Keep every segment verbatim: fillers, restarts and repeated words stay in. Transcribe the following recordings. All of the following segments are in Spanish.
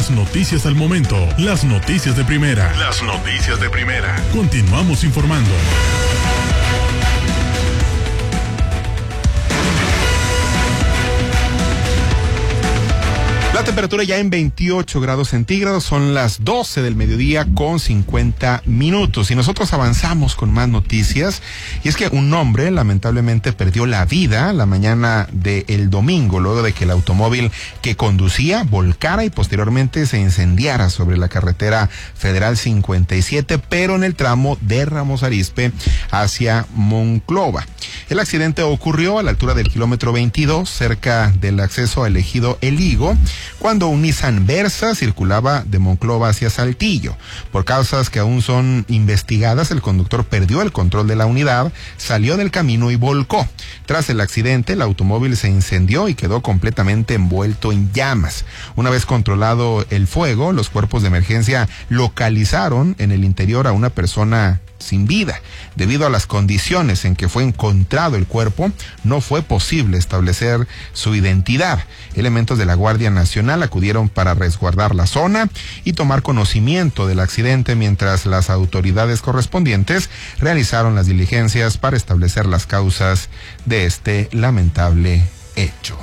Las noticias al momento, las noticias de primera. Las noticias de primera. Continuamos informando. La temperatura ya en veintiocho grados centígrados, son las doce del mediodía con cincuenta minutos y nosotros avanzamos con más noticias. Y es que un hombre lamentablemente perdió la vida la mañana del domingo luego de que el automóvil que conducía volcara y posteriormente se incendiara sobre la carretera federal cincuenta y siete, pero en el tramo de Ramos Arizpe hacia Monclova. El accidente ocurrió a la altura del kilómetro veintidós, cerca del acceso al ejido El Higo, cuando un Nissan Versa circulaba de Monclova hacia Saltillo. Por causas que aún son investigadas, el conductor perdió el control de la unidad, salió del camino y volcó. Tras el accidente, el automóvil se incendió y quedó completamente envuelto en llamas. Una vez controlado el fuego, los cuerpos de emergencia localizaron en el interior a una persona sin vida. Debido a las condiciones en que fue encontrado el cuerpo, no fue posible establecer su identidad. Elementos de la Guardia Nacional acudieron para resguardar la zona y tomar conocimiento del accidente, mientras las autoridades correspondientes realizaron las diligencias para establecer las causas de este lamentable hecho.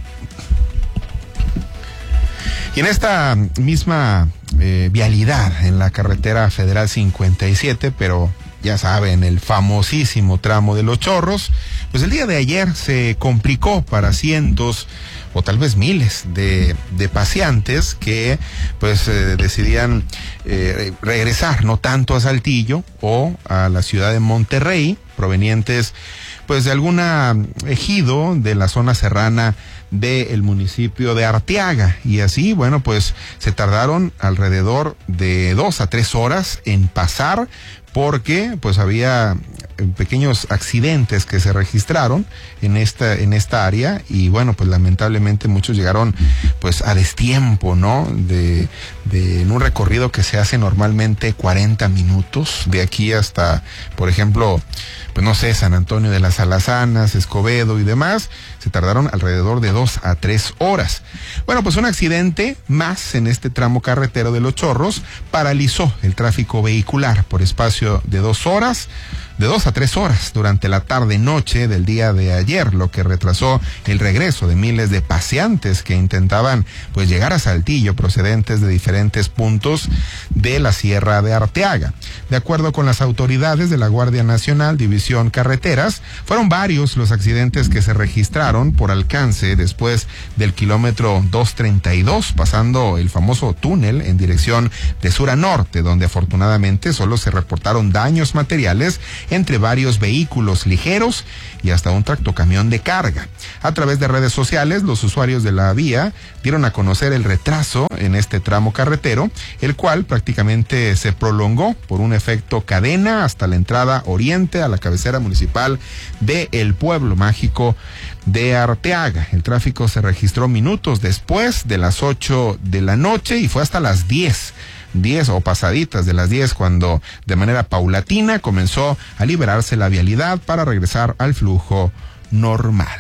Y en esta misma eh, vialidad, en la carretera federal cincuenta y siete, pero ya saben, el famosísimo tramo de Los Chorros, pues el día de ayer se complicó para cientos o tal vez miles de, de paseantes que pues eh, decidían eh, regresar no tanto a Saltillo o a la ciudad de Monterrey, provenientes pues de alguna ejido de la zona serrana del municipio de Arteaga, y así, bueno, pues se tardaron alrededor de dos a tres horas en pasar, porque pues había pequeños accidentes que se registraron en esta en esta área, y bueno, pues lamentablemente muchos llegaron pues a destiempo, ¿no? De, de en un recorrido que se hace normalmente cuarenta minutos, de aquí hasta, por ejemplo, pues no sé, San Antonio de las Alazanas, Escobedo y demás, se tardaron alrededor de dos a tres horas. Bueno, pues un accidente más en este tramo carretero de Los Chorros paralizó el tráfico vehicular por espacio de dos horas, de dos a tres horas durante la tarde-noche del día de ayer, lo que retrasó el regreso de miles de paseantes que intentaban pues llegar a Saltillo procedentes de diferentes puntos de la Sierra de Arteaga. De acuerdo con las autoridades de la Guardia Nacional, División Carreteras, fueron varios los accidentes que se registraron por alcance después del kilómetro doscientos treinta y dos, pasando el famoso túnel en dirección de sur a norte, donde afortunadamente solo se reportaron daños materiales entre varios vehículos ligeros y hasta un tractocamión de carga. A través de redes sociales, los usuarios de la vía dieron a conocer el retraso en este tramo carretero, el cual prácticamente se prolongó por un efecto cadena hasta la entrada oriente a la cabecera municipal de el pueblo mágico de Arteaga. El tráfico se registró minutos después de las ocho de la noche y fue hasta las diez o pasaditas de las diez cuando de manera paulatina comenzó a liberarse la vialidad para regresar al flujo normal.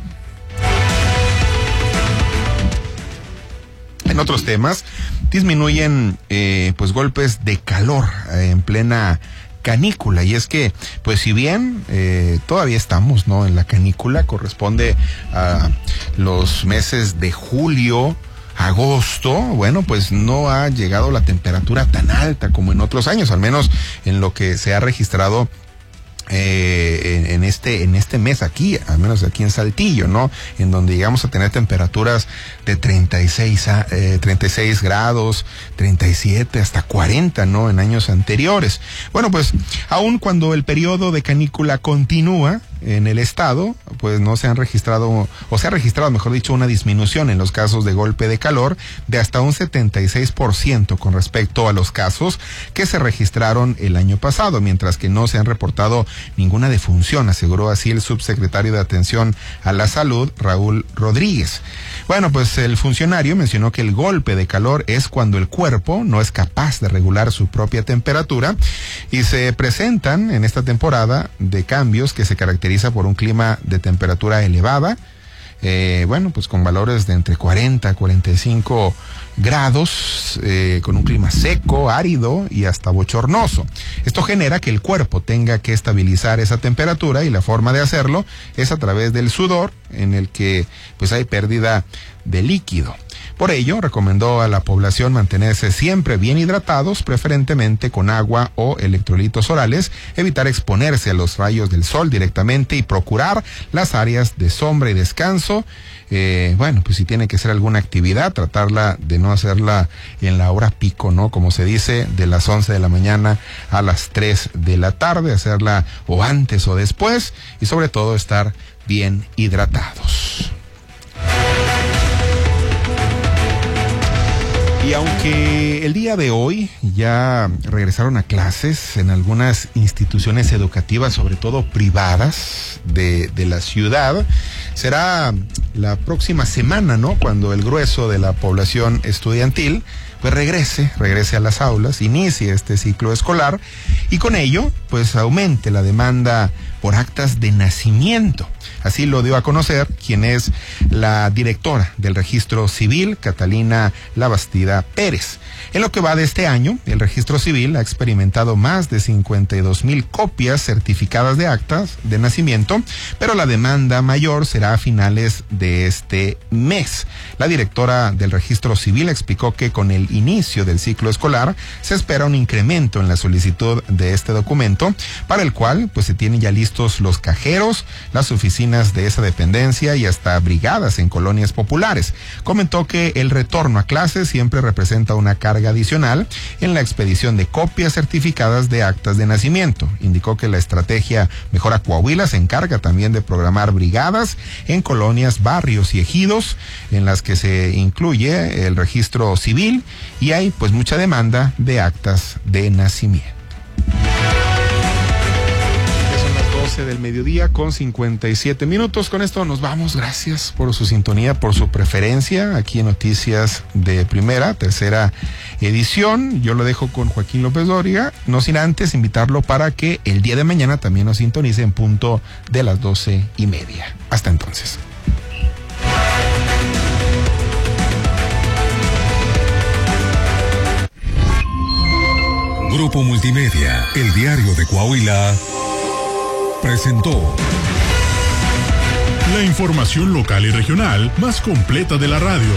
En otros temas, disminuyen eh, pues golpes de calor eh, en plena canícula, y es que pues si bien eh, todavía estamos no en la canícula, corresponde a los meses de julio, agosto, bueno, pues no ha llegado la temperatura tan alta como en otros años, al menos en lo que se ha registrado Eh, en, en este en este mes aquí, al menos aquí en Saltillo, ¿no? En donde llegamos a tener temperaturas de treinta y seis, eh, treinta y seis grados, treinta y siete, hasta cuarenta, ¿no? En años anteriores. Bueno, pues aun cuando el periodo de canícula continúa en el estado, pues no se han registrado, o se ha registrado, mejor dicho, una disminución en los casos de golpe de calor de hasta un setenta y seis por ciento con respecto a los casos que se registraron el año pasado, mientras que no se han reportado ninguna defunción, aseguró así el subsecretario de Atención a la Salud, Raúl Rodríguez. Bueno, pues el funcionario mencionó que el golpe de calor es cuando el cuerpo no es capaz de regular su propia temperatura y se presentan en esta temporada de cambios que se caracteriza por un clima de temperatura elevada, eh, bueno, pues con valores de entre cuarenta a cuarenta y cinco grados, eh, con un clima seco, árido y hasta bochornoso. Esto genera que el cuerpo tenga que estabilizar esa temperatura, y la forma de hacerlo es a través del sudor, en el que pues hay pérdida de líquido. Por ello, recomendó a la población mantenerse siempre bien hidratados, preferentemente con agua o electrolitos orales, evitar exponerse a los rayos del sol directamente y procurar las áreas de sombra y descanso. Eh, bueno, pues si tiene que hacer alguna actividad, tratarla de no hacerla en la hora pico, ¿no? Como se dice, de las once de la mañana a las tres de la tarde, hacerla o antes o después, y sobre todo estar bien hidratados. Y aunque el día de hoy ya regresaron a clases en algunas instituciones educativas, sobre todo privadas de, de la ciudad, será la próxima semana, ¿no?, cuando el grueso de la población estudiantil pues regrese, regrese a las aulas, inicie este ciclo escolar, y con ello pues aumente la demanda por actas de nacimiento. Así lo dio a conocer quien es la directora del Registro Civil, Catalina Labastida Pérez. En lo que va de este año, el Registro Civil ha experimentado más de cincuenta y dos mil copias certificadas de actas de nacimiento, pero la demanda mayor será a finales de este mes. La directora del Registro Civil explicó que con el inicio del ciclo escolar se espera un incremento en la solicitud de este documento, para el cual pues se tienen ya listos los cajeros, las oficinas de esa dependencia y hasta brigadas en colonias populares. Comentó que el retorno a clases siempre representa una carga adicional en la expedición de copias certificadas de actas de nacimiento. Indicó que la estrategia Mejora Coahuila se encarga también de programar brigadas en colonias, barrios y ejidos, en las que se incluye el registro civil, y hay pues mucha demanda de actas de nacimiento. Del mediodía con cincuenta y siete minutos. Con esto nos vamos. Gracias por su sintonía, por su preferencia aquí en Noticias de Primera, tercera edición. Yo lo dejo con Joaquín López Dóriga, no sin antes invitarlo para que el día de mañana también nos sintonice en punto de las doce y media. Hasta entonces. Grupo Multimedia, el diario de Coahuila, presentó la información local y regional más completa de la radio.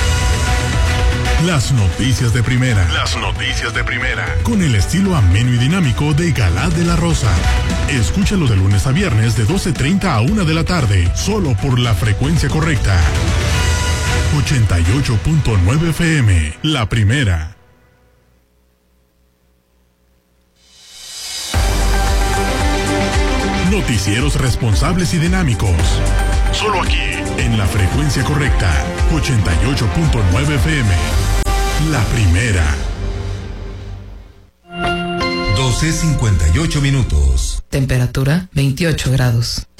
Las noticias de primera. Las noticias de primera. Con el estilo ameno y dinámico de Galá de la Rosa. Escúchalo de lunes a viernes de doce treinta a una de la tarde, solo por la frecuencia correcta. ochenta y ocho punto nueve F M, La Primera. Noticieros responsables y dinámicos. Solo aquí, en la frecuencia correcta. ochenta y ocho punto nueve F M. La Primera. doce cincuenta y ocho minutos. Temperatura veintiocho grados.